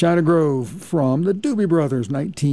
China Grove from the Doobie Brothers,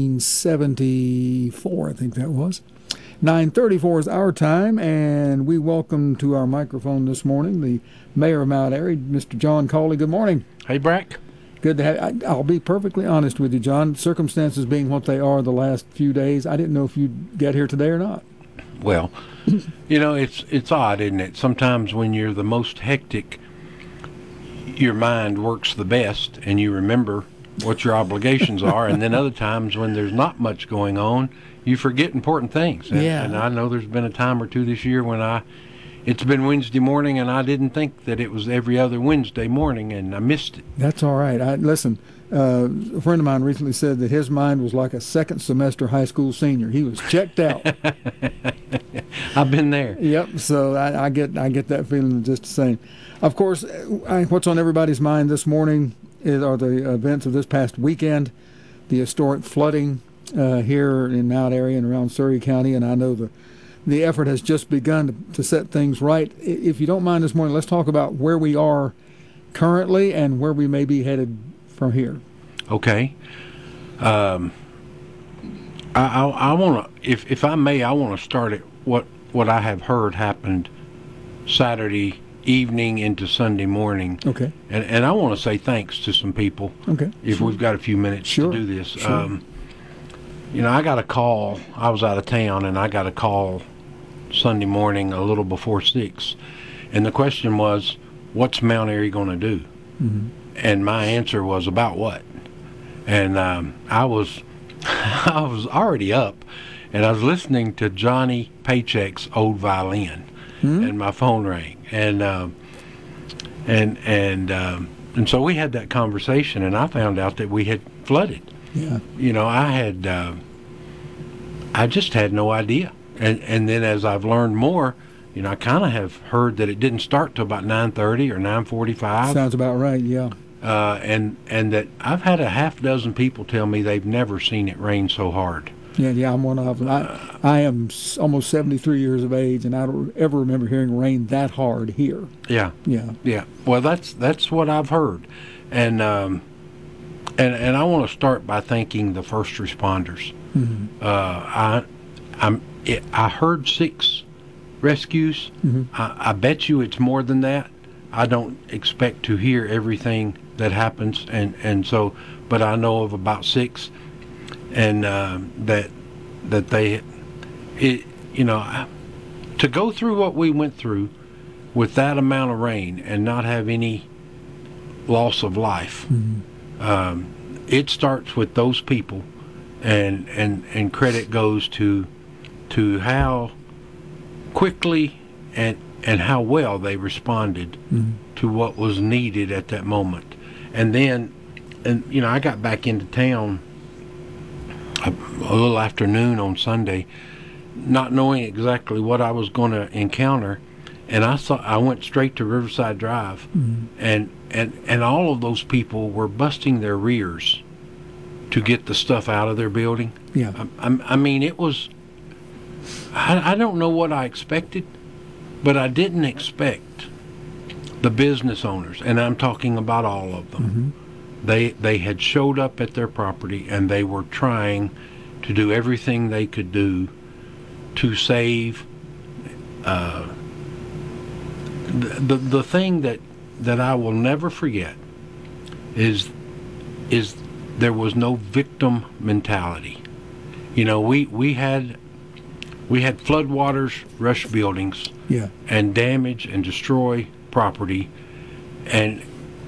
1974, I think that was. 9:34 is our time, and we welcome to our microphone this morning the Mayor of Mount Airy, Mr. John Cawley. Good morning. Hey, Brack. Good to have. I'll be perfectly honest with you, John. Circumstances being what they are the last few days, I didn't know if you'd get here today or not. Well, it's odd, isn't it? Sometimes when you're the most hectic, your mind works the best, and you remember what your obligations are. And then other times when there's not much going on, you forget important things. And I know there's been a time or two this year when it's been Wednesday morning, and I didn't think that it was every other Wednesday morning, and I missed it. That's all right. Listen, a friend of mine recently said that his mind was like a second semester high school senior. He was checked out. I've been there. Yep. So I get that feeling just the same. Of course, what's on everybody's mind this morning are the events of this past weekend, the historic flooding here in Mount Airy and around Surry County, and I know the effort has just begun to set things right. If you don't mind this morning, let's talk about where we are currently and where we may be headed from here. Okay. I want to, if I may, I want to start at what I have heard happened Saturday evening into Sunday morning. Okay. And I want to say thanks to some people. Okay. If we've got a few minutes to do this. Sure. I got a call. I was out of town, and I got a call Sunday morning a little before 6. And the question was, what's Mount Airy going to do? Mm-hmm. And my answer was, about what? And I was already up, and I was listening to Johnny Paycheck's old violin, and my phone rang, and so we had that conversation, and I found out that we had flooded. Yeah. I just had no idea, and then as I've learned more, I kind of have heard that it didn't start till about 9:30 or 9:45. Sounds about right. Yeah. And that I've had a half dozen people tell me they've never seen it rain so hard. Yeah, I'm one of them. I am almost 73 years of age, and I don't ever remember hearing rain that hard here. Yeah. Well, that's what I've heard, and I want to start by thanking the first responders. Mm-hmm. I heard 6 rescues. Mm-hmm. I bet you it's more than that. I don't expect to hear everything that happens, and so, but I know of about 6, and that they, to go through what we went through with that amount of rain and not have any loss of life. Mm-hmm. It starts with those people, and credit goes to how quickly and how well they responded to what was needed at that moment. And then, I got back into town a little afternoon on Sunday, not knowing exactly what I was going to encounter, and I went straight to Riverside Drive, and all of those people were busting their rears to get the stuff out of their building. Yeah. I mean, it was, I don't know what I expected, but I didn't expect the business owners, and I'm talking about all of them. Mm-hmm. They had showed up at their property, and they were trying to do everything they could do to save. The thing that I will never forget is there was no victim mentality. We had floodwaters rush buildings, and damage and destroy property, and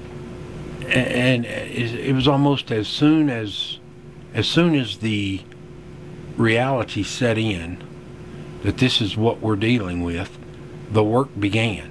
it was almost as soon as the reality set in that this is what we're dealing with, the work began.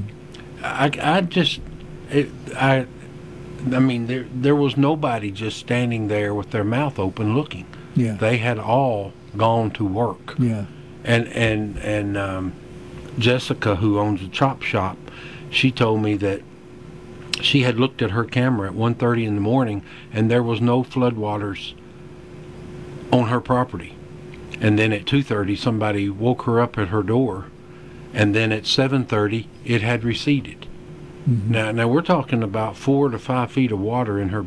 Mm-hmm. I mean, there was nobody just standing there with their mouth open looking. Yeah. They had all gone to work. Yeah. And Jessica, who owns a chop shop, she told me that she had looked at her camera at 1:30 in the morning, and there was no floodwaters on her property. And then at 2:30, somebody woke her up at her door, and then at 7:30, it had receded. Mm-hmm. Now we're talking about 4 to 5 feet of water in her